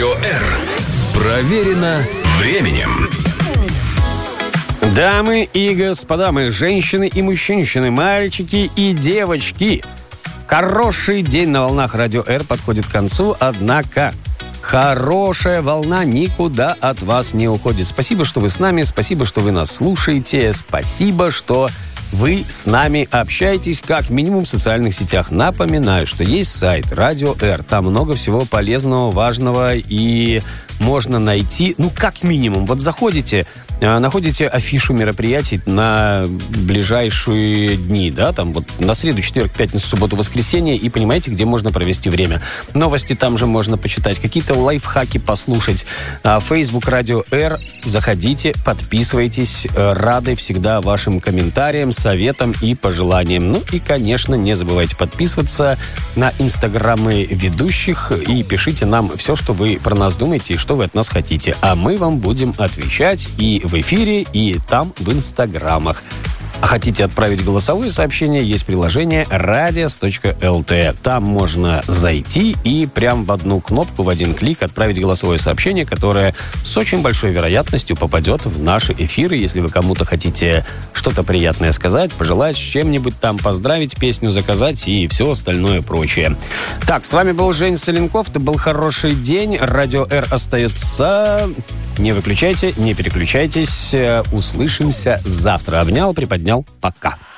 Радио R. Проверено временем. Дамы и господа, мы женщины и мужчины, мальчики и девочки. Хороший день на волнах Радио R подходит к концу, однако хорошая волна никуда от вас не уходит. Спасибо, что вы с нами, спасибо, что вы нас слушаете, спасибо, что вы с нами общаетесь как минимум в социальных сетях. Напоминаю, что есть сайт Радио R. Там много всего полезного, важного, и можно найти, как минимум, вот заходите, находите афишу мероприятий на ближайшие дни, да, там вот на среду, четверг, пятницу, субботу, воскресенье, и понимаете, где можно провести время. Новости там же можно почитать, какие-то лайфхаки послушать. Facebook Радио R, заходите, подписывайтесь, рады всегда вашим комментариям, советам и пожеланиям. И, конечно, не забывайте подписываться на инстаграмы ведущих и пишите нам все, что вы про нас думаете и что вы от нас хотите. А мы вам будем отвечать и в эфире, и там в инстаграмах. А хотите отправить голосовые сообщения, есть приложение radios.lt. Там можно зайти и прям в одну кнопку, в один клик отправить голосовое сообщение, которое с очень большой вероятностью попадет в наши эфиры. Если вы кому-то хотите что-то приятное сказать, пожелать, с чем-нибудь там поздравить, песню заказать и все остальное прочее. Так, с вами был Жень Соленков. Это был хороший день. Радио R остается. Не выключайте, не переключайтесь. Услышимся завтра. Обнял, приподнял. Пока.